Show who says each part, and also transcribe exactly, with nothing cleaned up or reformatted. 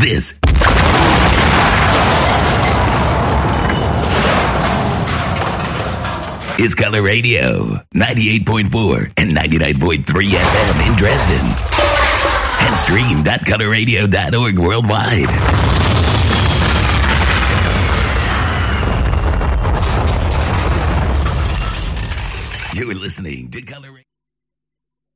Speaker 1: This is Color Radio, ninety-eight point four and ninety-nine point three F M in Dresden. And stream dot color radio dot org worldwide. You're listening to Color Radio.